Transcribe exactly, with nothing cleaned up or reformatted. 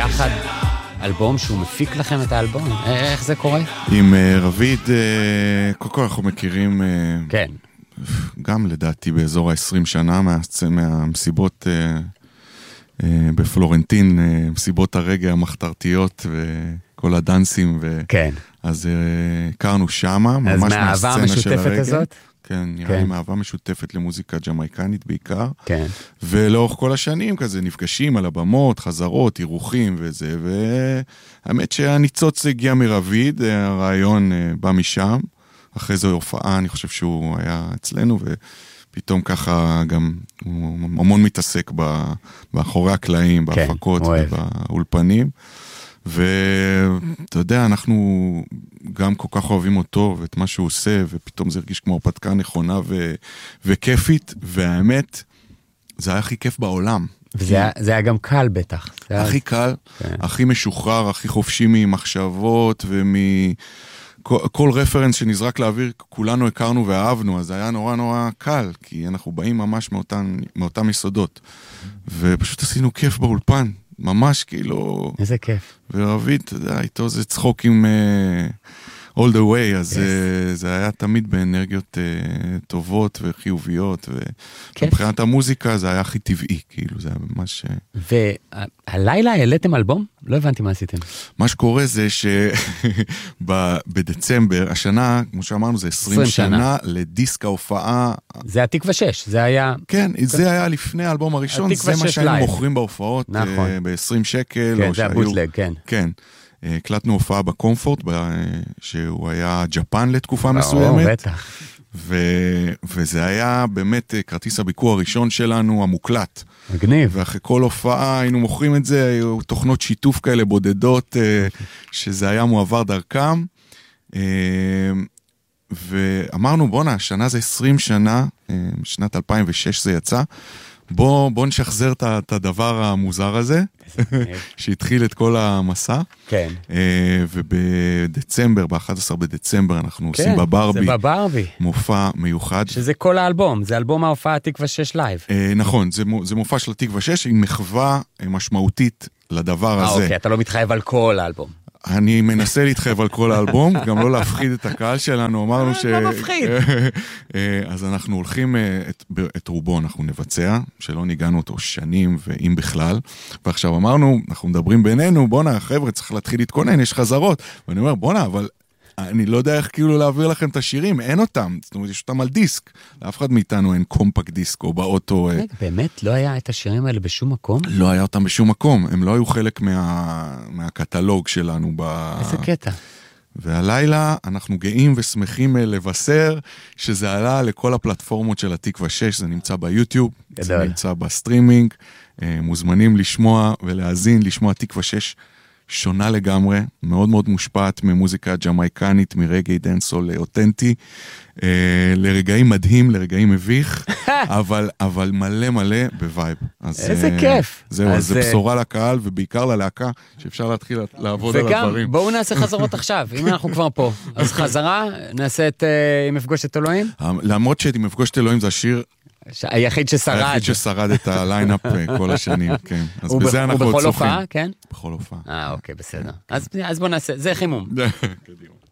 ביחד אלבום שהוא מפיק לכם את האלבום? איך זה קורה? עם רביד, קודם כל אנחנו מכירים, כן. גם לדעתי באזור ה-עשרים שנה מהמסיבות בפלורנטין, מסיבות הרגע המחתרתיות וכל הדנסים. כן. אז הכרנו שמה, ממש מהסצנה של הרגע. אז מהאהבה המשותפת הזאת? כן, נראה לי מאהבה משותפת למוזיקה ג'מייקנית בעיקר. כן. ולאורך כל השנים כזה נפגשים על הבמות, חזרות, אירוחים וזה, והאמת שהניצוץ הגיע מרביד, הרעיון בא משם, אחרי זו הופעה, אני חושב שהוא היה אצלנו, ופתאום ככה גם, הוא המון מתעסק באחורי הקלעים, בהפקות ובאולפנים, ואתה יודע, אנחנו גם כל כך אוהבים אותו ואת מה שהוא עושה, ופתאום זה הרגיש כמו הרפתקה נכונה ו- וכיפית, והאמת, זה היה הכי כיף בעולם. וזה היה, זה היה גם קל בטח. הכי היה... קל, כן. הכי משוחרר, הכי חופשי ממחשבות ומ... כל, כל רפרנס שנזרק לאוויר, כולנו הכרנו ואהבנו, אז זה היה נורא נורא קל, כי אנחנו באים ממש מאותן, מאותם יסודות. ופשוט עשינו כיף באולפן. ממש כאילו... איזה כיף. ורביד, אתה יודע, איתו זה צחוק עם uh, all the way, אז yes. uh, זה היה תמיד באנרגיות uh, טובות וחיוביות, ומבחינת המוזיקה זה היה הכי טבעי, כאילו, זה היה ממש... והלילה העליתם אלבום? לא הבנתי מה עשיתם. מה שקורה זה שבדצמבר, השנה, כמו שאמרנו, זה עשרים שנה לדיסק ההופעה. זה התקווה שש, זה היה... כן, זה היה לפני האלבום הראשון, זה מה שהיינו מוכרים בהופעות, ב-עשרים שקל. כן, זה הבוטלג, כן. כן. הקלטנו הופעה בקומפורט, שהוא היה ג'פן לתקופה מסוימת. או, בטח. ו- וזה היה באמת כרטיס הביקור הראשון שלנו, המוקלט. מגניב. ואחרי כל הופעה היינו מוכרים את זה, היו תוכנות שיתוף כאלה בודדות, שזה היה מועבר דרכם. ואמרנו, בונה, השנה זה עשרים שנה, שנת אלפיים ושש זה יצא, בוא, בוא נשחזר את הדבר המוזר הזה, שהתחיל את כל המסע. כן. ובדצמבר, ב-אחד עשר בדצמבר, אנחנו עושים בברבי. זה בברבי. מופע מיוחד. שזה כל האלבום, זה אלבום ההופעה תקווה שש לייב. נכון, זה מופע של תקווה שש, עם מחווה משמעותית לדבר הזה. אוקיי, אתה לא מתחייב על כל האלבום. אני מנסה להתחייב על כל האלבום, גם לא להפחיד את הקהל שלנו, אמרנו ש... לא מפחיד. אז אנחנו הולכים, את, את רובו אנחנו נבצע, שלא ניגענו אותו שנים ואם בכלל, ועכשיו אמרנו, אנחנו מדברים בינינו, בונה, חבר'ה, צריך להתחיל להתכונן, יש חזרות, ואני אומר, בונה, אבל אני לא יודע איך כאילו להעביר לכם את השירים, אין אותם, זאת אומרת, יש אותם על דיסק, לאף אחד מאיתנו אין קומפקט דיסק או באוטו. באמת לא היה את השירים האלה בשום מקום? לא היה אותם בשום מקום, הם לא היו חלק מה, מהקטלוג שלנו. ב... איזה קטע. והלילה אנחנו גאים ושמחים לבשר שזה עלה לכל הפלטפורמות של התקווה שש, זה נמצא ביוטיוב, גדול. זה נמצא בסטרימינג, מוזמנים לשמוע ולהאזין, לשמוע תקווה שש, שונה לגמרי, מאוד מאוד מושפעת ממוזיקה ג'מייקנית, מרגעי דנסול אותנטי, אה, לרגעים מדהים, לרגעים מביך, אבל, אבל מלא מלא בווייב. אז, איזה אה, כיף. זהו, אז זה בשורה לקהל, ובעיקר ללהקה, שאפשר להתחיל לעבוד על הדברים. וגם, בואו נעשה חזרות עכשיו, אם אנחנו כבר פה. אז חזרה, נעשה את אם אפגוש את אלוהים? למרות שאת אם אפגוש את אלוהים זה השיר... היחיד ששרד. היחיד ששרד את הליינאפ כל השנים, כן. אז בזה אנחנו עוד צוחים. ובכל הופעה, כן? בכל הופעה. אה, אוקיי, בסדר. אז בוא נעשה, זה חימום. קדימה.